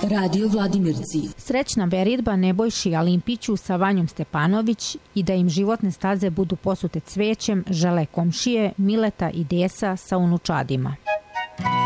Radio Vladimirci. Srećna veridba Nebojši Alimpiću sa Vanjom Stepanović i da im životne staze budu posute cvećem žele komšije Mileta i Desa sa unučadima.